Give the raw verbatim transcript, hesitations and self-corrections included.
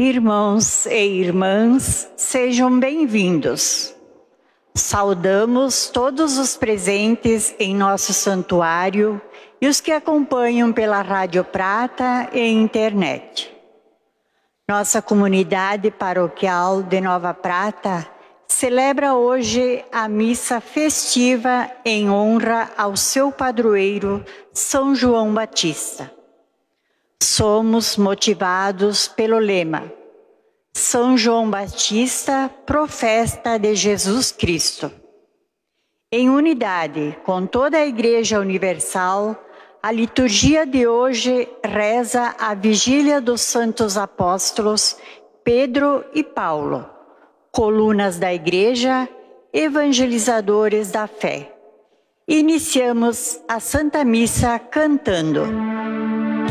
Irmãos e irmãs, sejam bem-vindos. Saudamos todos os presentes em nosso santuário e os que acompanham pela Rádio Prata e internet. Nossa comunidade paroquial de Nova Prata celebra hoje a missa festiva em honra ao seu padroeiro, São João Batista. Somos motivados pelo lema São João Batista, profeta de Jesus Cristo. Em unidade com toda a Igreja Universal, a liturgia de hoje reza a vigília dos santos apóstolos Pedro e Paulo, colunas da Igreja, evangelizadores da fé. Iniciamos a Santa Missa cantando.